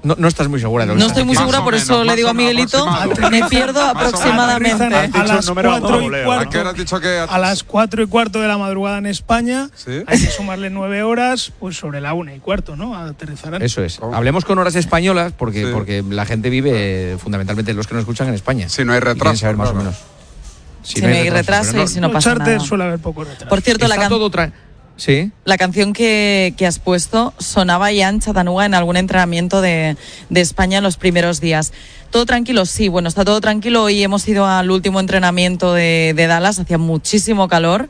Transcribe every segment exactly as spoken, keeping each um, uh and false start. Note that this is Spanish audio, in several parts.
No, no estás muy segura de lo que No estoy muy segura, por eso le digo a Miguelito, me pierdo aproximadamente. A las cuatro y cuarto, ¿A has dicho que a las cuatro y cuarto de la madrugada en España, ¿Sí? hay que sumarle nueve horas, pues sobre la una y cuarto, ¿no? Aterrizarán. Eso es. Hablemos con horas españolas, porque, Sí. porque la gente vive, fundamentalmente los que nos escuchan, en España. Si no hay Y quieren retraso, saber más claro. o menos. Si no hay retraso pero y si no Los pasa charters nada. suele haber poco retraso. Por cierto, la Está can- todo tra- Sí. La canción que, que has puesto sonaba ya en Chattanooga en algún entrenamiento de, de España en los primeros días. ¿Todo tranquilo? Sí, bueno, está todo tranquilo. Hoy hemos ido al último entrenamiento de, de Dallas, hacía muchísimo calor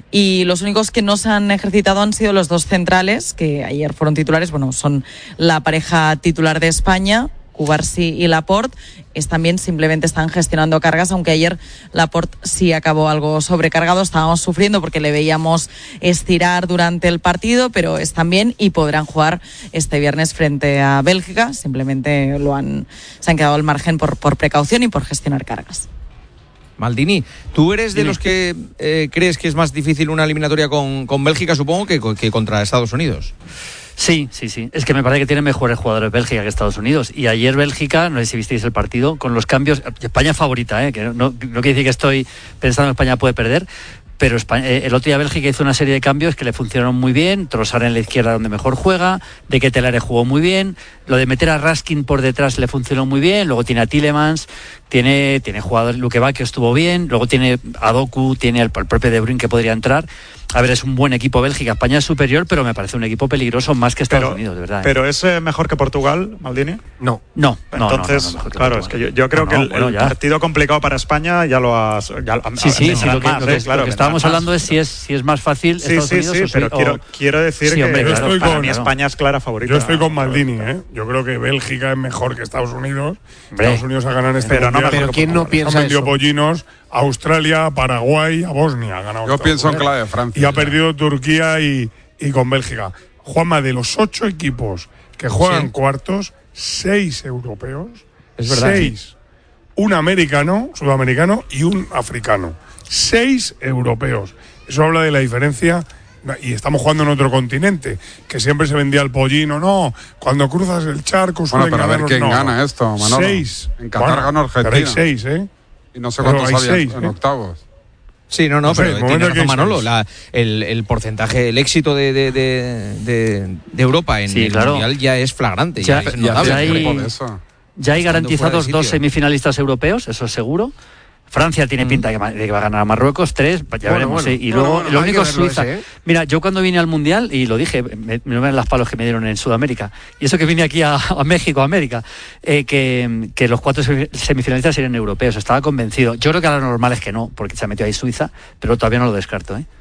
y los únicos que no se han ejercitado han sido los dos centrales, que ayer fueron titulares. Bueno, son la pareja titular de España, Cubarsí y Laporte. Es también simplemente están gestionando cargas, aunque ayer Laporte sí acabó algo sobrecargado. Estábamos sufriendo porque le veíamos estirar durante el partido, pero están bien y podrán jugar este viernes frente a Bélgica. Simplemente lo han, se han quedado al margen por, por precaución y por gestionar cargas. Maldini, ¿tú eres de Dime. los que eh, crees que es más difícil una eliminatoria con, con Bélgica, supongo, que, que contra Estados Unidos? Sí, sí, sí. Es que me parece que tiene mejores jugadores Bélgica que Estados Unidos. Y ayer Bélgica, no sé si visteis el partido, con los cambios. España favorita, ¿eh? Que no, no quiere decir que estoy pensando que España puede perder. Pero España, eh, el otro día Bélgica hizo una serie de cambios que le funcionaron muy bien. Trossard en la izquierda donde mejor juega, De Ketelaere jugó muy bien, lo de meter a Raskin por detrás le funcionó muy bien, luego tiene a Tielemans, tiene, tiene jugador Luke Bakio estuvo bien, luego tiene a Doku, tiene el, el propio De Bruyne que podría entrar. A ver, es un buen equipo Bélgica, España es superior, pero me parece un equipo peligroso más que Estados pero, Unidos, de verdad. ¿eh? ¿Pero es eh, mejor que Portugal, Maldini? No, no, no. Entonces, no, no, no, mejor que claro, Portugal. es que yo, yo creo No, que no, el, bueno, el ya. partido complicado para España ya lo has... Ya, Sí, sí, sí, lo que, más, lo que, eh, claro, lo que estábamos vendrán hablando más. es si es, si es más fácil Sí, Estados sí, Unidos sí, o, pero o- quiero, quiero decir Sí, que hombre, Yo claro, estoy para con- mí España es clara favorita. Yo estoy con Maldini, ¿eh? Yo creo que Bélgica es mejor que Estados Unidos. Hombre. Estados Unidos ha ganado en este Pero no mundial. mejor que ¿quién no Han piensa vendido eso? pollinos a Australia, a Paraguay, a Bosnia. Ha ganado Yo Estados pienso en Unidos. clave de Francia. Y ha perdido Turquía y, y con Bélgica. Juanma, de los ocho equipos que juegan Sí. cuartos, seis europeos. Es verdad, Seis. Un americano, sudamericano y un africano. Seis europeos. Eso habla de la diferencia. Y estamos jugando en otro continente, que siempre se vendía el pollino. No, cuando cruzas el charco Bueno, suelen pero a ver ganar los- quién no, gana no. esto, Manolo. Seis. En Qatar Bueno, ganó Argentina. pero hay seis, ¿eh? Y no sé Pero cuántos hay había seis, en ¿eh? octavos. Sí, no, no, No sé, pero el tiene momento razón que Manolo. seis. La, el, el porcentaje, el éxito de, de, de, de, de Europa en Sí, el claro. Mundial ya es flagrante. Ya- Ya, es ya- notable. ya hay- Por eso. Ya hay Estando garantizados fuera de dos sitio. semifinalistas europeos, eso es seguro. Francia tiene pinta de que ma- de que va a ganar a Marruecos, tres, ya Bueno, veremos. bueno. ¿eh? Y Bueno, luego bueno, lo hay único que es verlo Suiza. ese, ¿eh? Mira, yo cuando vine al Mundial, y lo dije, me, me ven las palos que me dieron en Sudamérica, y eso que vine aquí a, a México, a América, eh, que, que los cuatro semi- semifinalistas serían europeos, estaba convencido. Yo creo que ahora lo normal es que no, porque se ha metido ahí Suiza, pero todavía no lo descarto. ¿eh?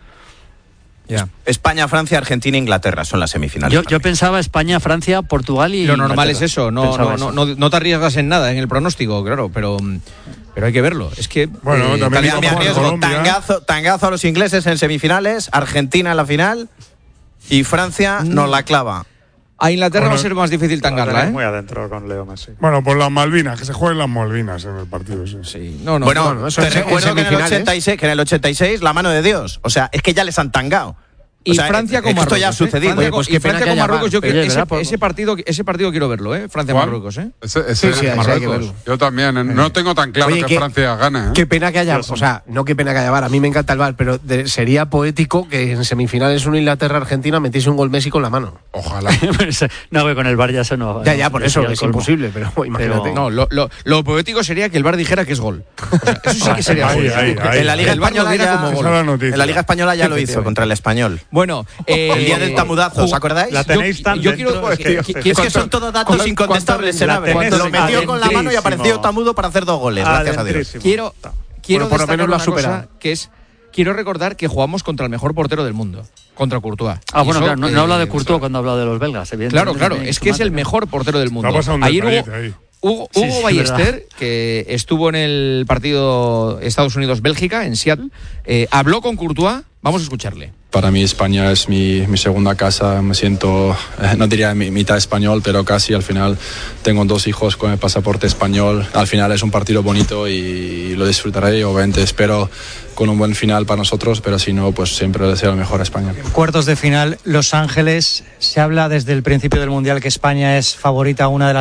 Ya. España, Francia, Argentina, Inglaterra son las semifinales. Yo, yo también. pensaba España, Francia, Portugal y Lo normal Inglaterra. es eso, no, Pensaba no, eso. no, no, no te arriesgas en nada en el pronóstico, claro, pero, pero hay que verlo. Es que Bueno, también tal y iba como Me a juegan arriesgo, Colombia. tangazo, tangazo a los ingleses en semifinales, Argentina en la final y Francia nos la clava. a Inglaterra Bueno, va a ser más difícil Lo tangarla, tenéis ¿eh? muy adentro con Leo Messi. Bueno, por las Malvinas, que se jueguen las Malvinas en el partido ese. Sí, no, no. bueno, bueno, eso te es en recuerdo que en, el semifinales. ochenta y seis, que en el ochenta y seis, la mano de Dios. O sea, es que ya les han tangado. Y O sea, Francia es con que Marruecos. esto ya ha ¿eh? sucedido. Francia Oye, con- pues y qué pena Francia que con haya Marruecos, V A R. yo creo Oye, ese, ¿verdad? Por- ese partido, ese partido quiero verlo, ¿eh? Francia-Marruecos, ¿eh? Ese, ese Sí, sí, es sí, hay que Marruecos. verlo. Yo también. ¿eh? No tengo tan claro Oye, que qué- Francia gane. ¿eh? Qué pena que haya, o sea, no qué pena que haya V A R, a mí me encanta el V A R, pero de- sería poético que en semifinales una Inglaterra-Argentina metiese un gol Messi con la mano. Ojalá. no, que con el bar ya eso no. Ya, no, ya, por sería eso el es colmo. imposible, pero imagínate. No, lo, lo, lo poético sería que el V A R dijera que es gol. O sea, eso sí que sería Ahí, gol. ahí, ahí. En la Liga El V A R lo Española diera ya, como Esa gol. es la noticia. en la Liga Española ya lo hizo contra el Español. Bueno, eh, El día del tamudazo, ¿os acordáis? La tenéis tan yo dentro, quiero- es que- que- es que- Es que son todos datos ¿Cuánto- incontestables, cuánto- Senabre. la tenés Lo metió con la mano y apareció adentrísimo. Tamudo para hacer dos goles, gracias a Dios. Adentrísimo. quiero quiero Bueno, por lo destacar menos lo ha una superado. cosa, que es quiero recordar que jugamos contra el mejor portero del mundo, contra Courtois. Ah, Y bueno, eso, claro, no, no eh, habla de Courtois cuando habla de los belgas, evidentemente. Claro, claro, tiene es su que es madre, el ¿no? mejor portero del mundo. Te ha pasado un Ayer detallete hubo, ahí. Hugo, Sí, Hugo sí, Ballester, verdad. que estuvo en el partido Estados Unidos-Bélgica, en Seattle, eh, habló con Courtois. Vamos a escucharle. Para mí España es mi, mi segunda casa, me siento, eh, no diría mi, mitad español, pero casi. Al final tengo dos hijos con el pasaporte español, al final es un partido bonito y lo disfrutaré, obviamente espero con un buen final para nosotros, pero si no, pues siempre deseo lo mejor a España. Cuartos de final, Los Ángeles, se habla desde el principio del Mundial que España es favorita a una de las